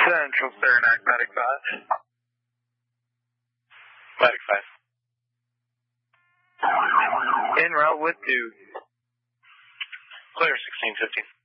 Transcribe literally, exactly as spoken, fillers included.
Central Saranac, Medic five. Medic five. En route with two. Clear sixteen fifteen.